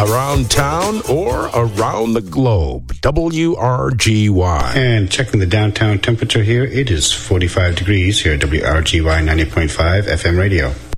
around town or around the globe. WRGY. And checking the downtown temperature here, it is 45 degrees here at WRGY 90.5 FM radio.